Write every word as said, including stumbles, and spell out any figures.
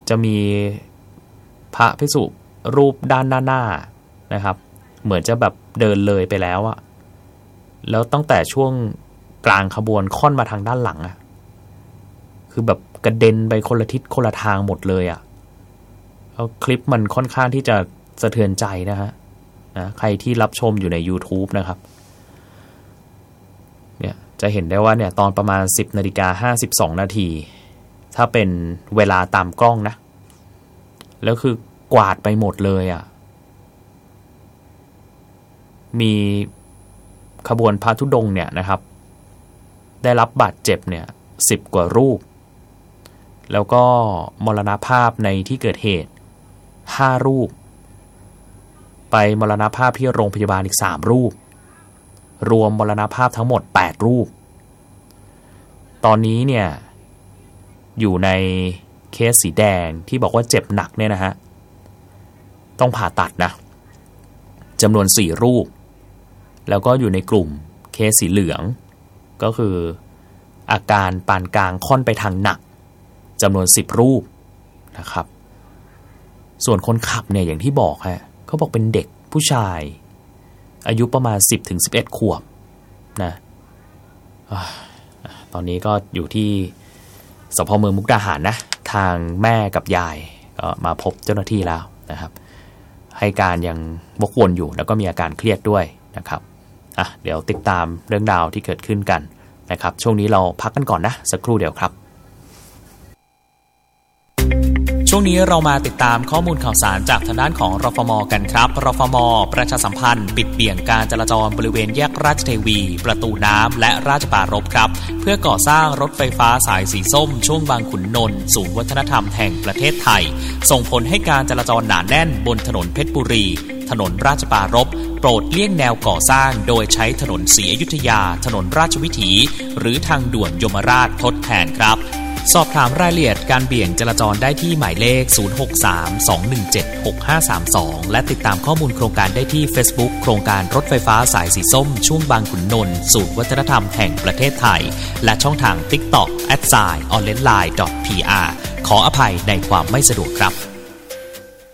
จะมีพระภิกษุรูปด้านหน้าหน้านะครับเหมือนจะแบบเดินเลยไปแล้วอะแล้วตั้งแต่ช่วงกลางขบวนค่อนมาทางด้านหลังอะคือแบบกระเด็นไปคนละทิศคนละทางหมดเลยอะแล้วคลิปมันค่อนข้างที่จะสะเทือนใจนะฮะนะใครที่รับชมอยู่ใน YouTube นะครับเนี่ยจะเห็นได้ว่าเนี่ยตอนประมาณ สิบนาฬิกาห้าสิบสอง นาทีถ้าเป็นเวลาตามกล้องนะแล้วคือกวาดไปหมดเลยอ่ะมีขบวนพระธุดงค์เนี่ยนะครับได้รับบาดเจ็บเนี่ยสิบกว่ารูปแล้วก็มรณภาพในที่เกิดเหตุห้ารูปไปมรณภาพที่โรงพยาบาลอีกสามรูปรวมมรณภาพทั้งหมดแปดรูปตอนนี้เนี่ยอยู่ในเคสสีแดงที่บอกว่าเจ็บหนักเนี่ยนะฮะต้องผ่าตัดนะจำนวนสี่รูปแล้วก็อยู่ในกลุ่มเคสสีเหลืองก็คืออาการปานกลางค่อนไปทางหนักจำนวนสิบรูปนะครับส่วนคนขับเนี่ยอย่างที่บอกฮะเขาบอกเป็นเด็กผู้ชายอายุประมาณ สิบถึงสิบเอ็ด ขวบนะตอนนี้ก็อยู่ที่สภ.เมืองมุกดาหารนะทางแม่กับยายก็มาพบเจ้าหน้าที่แล้วนะครับให้การยังวกวนอยู่แล้วก็มีอาการเครียดด้วยนะครับอ่ะเดี๋ยวติดตามเรื่องราวที่เกิดขึ้นกันนะครับช่วงนี้เราพักกันก่อนนะสักครู่เดียวครับช่วงนี้เรามาติดตามข้อมูลข่าวสารจากทางด้านของรฟม.กันครับรฟม.ประชาสัมพันธ์ปิดเบี่ยงการจราจรบริเวณแยกราชเทวีประตูน้ำและราชปรารภครับเพื่อก่อสร้างรถไฟฟ้าสายสีส้มช่วงบางขุนนนท์ศูนย์วัฒนธรรมแห่งประเทศไทยส่งผลให้การจราจรหนาแน่นบนถนนเพชรบุรีถนนราชปรารภโปรดเลี่ยงแนวก่อสร้างโดยใช้ถนนศรีอยุธยาถนนราชวิถีหรือทางด่วนยมราชทดแทนครับสอบถามรายละเอียดการเบี่ยงจราจรได้ที่หมายเลขศูนย์ หก สาม สอง หนึ่ง เจ็ด หก ห้า สาม สองและติดตามข้อมูลโครงการได้ที่ Facebook โครงการรถไฟฟ้าสายสีส้มช่วงบางขุนนนท์ศูนย์วัฒนธรรมแห่งประเทศไทยและช่องทาง TikTok แอท ไซน์ ออนไลน์ ดอท พี อาร์ ขออภัยในความไม่สะดวกครับ